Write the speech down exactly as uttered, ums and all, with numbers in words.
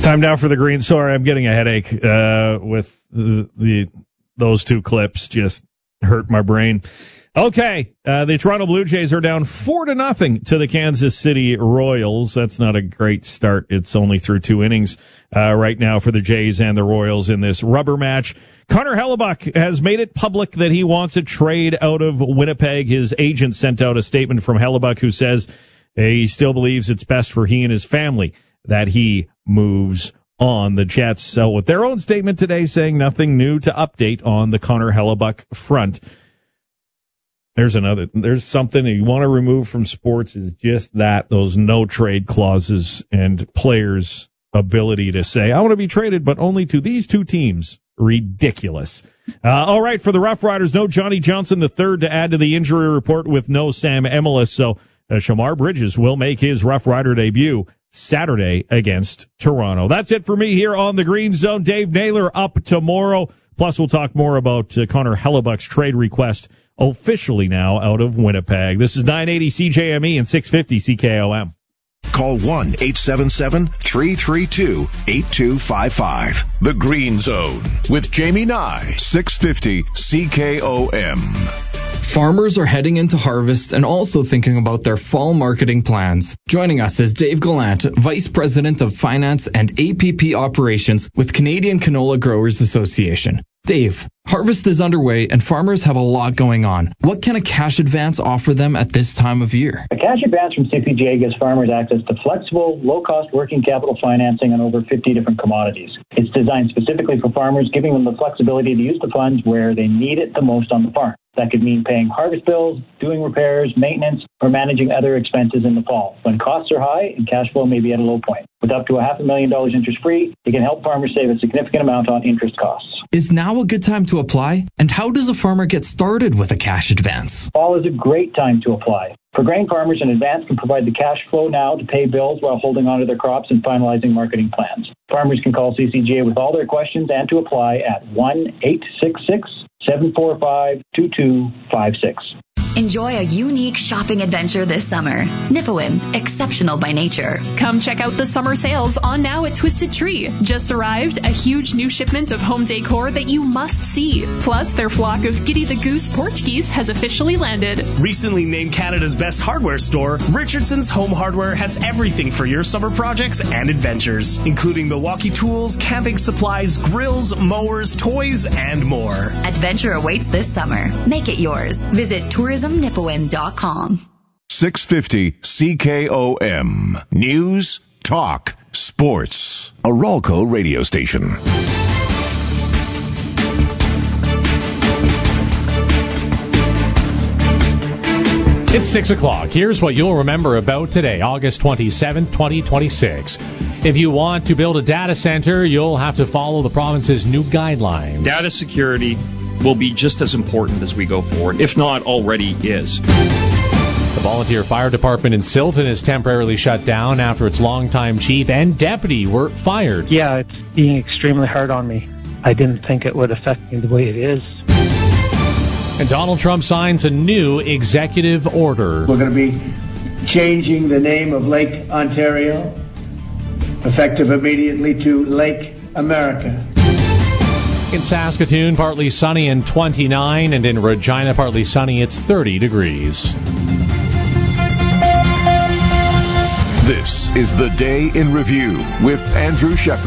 Time now for the green. Sorry, I'm getting a headache uh, with the, the those two clips. Just hurt my brain. Okay, uh, the Toronto Blue Jays are down four to nothing to the Kansas City Royals. That's not a great start. It's only through two innings uh, right now for the Jays and the Royals in this rubber match. Connor Hellebuyck has made it public that he wants a trade out of Winnipeg. His agent sent out a statement from Hellebuyck who says he still believes it's best for he and his family that he moves on. The Jets, so with their own statement today saying nothing new to update on the Connor Hellebuyck front. There's another, there's something you want to remove from sports is just that, those no trade clauses and players' ability to say, I want to be traded, but only to these two teams. Ridiculous. Uh, all right, for the Rough Riders, no Johnny Johnson the third to add to the injury report with no Sam Emilus. So uh, Shamar Bridges will make his Rough Rider debut Saturday against Toronto. That's it for me here on the Green Zone. Dave Naylor up tomorrow. Plus, we'll talk more about uh, Connor Hellebuyck's trade request officially now out of Winnipeg. This is nine eighty C J M E and six fifty C K O M. Call one eight seven seven, three three two, eight two five five. The Green Zone with Jamie Nye, six fifty C K O M. Farmers are heading into harvest and also thinking about their fall marketing plans. Joining us is Dave Gallant, Vice President of Finance and A P P Operations with Canadian Canola Growers Association. Dave, harvest is underway and farmers have a lot going on. What can a cash advance offer them at this time of year? A cash advance from C P G A gives farmers access to flexible, low-cost working capital financing on over fifty different commodities. It's designed specifically for farmers, giving them the flexibility to use the funds where they need it the most on the farm. That could mean paying harvest bills, doing repairs, maintenance, or managing other expenses in the fall, when costs are high and cash flow may be at a low point. With up to a half a million dollars interest-free, it can help farmers save a significant amount on interest costs. Is now a good time to apply? And how does a farmer get started with a cash advance? Fall is a great time to apply. For grain farmers, an advance can provide the cash flow now to pay bills while holding on to their crops and finalizing marketing plans. Farmers can call C C G A with all their questions and to apply at one eight six six, seven four five, two two five six. Enjoy a unique shopping adventure this summer. Nipawin, exceptional by nature. Come check out the summer sales on now at Twisted Tree. Just arrived, a huge new shipment of home decor that you must see. Plus, their flock of Giddy the Goose porch geese has officially landed. Recently named Canada's best hardware store, Richardson's Home Hardware has everything for your summer projects and adventures, including Milwaukee tools, camping supplies, grills, mowers, toys, and more. Adventure awaits this summer. Make it yours. Visit tourism nipawin dot com. six fifty C K O M. News, talk, sports. A Ralco radio station. It's six o'clock. Here's what you'll remember about today, August twenty-seventh, twenty twenty-six. If you want to build a data center, you'll have to follow the province's new guidelines. Data security will be just as important as we go forward, if not already is. The volunteer fire department in Silton is temporarily shut down after its longtime chief and deputy were fired. Yeah, it's being extremely hard on me. I didn't think it would affect me the way it is. And Donald Trump signs a new executive order. We're going to be changing the name of Lake Ontario, effective immediately, to Lake America. In Saskatoon, partly sunny and twenty-nine, and in Regina, partly sunny, it's thirty degrees. This is the Day in Review with Andrew Shepard.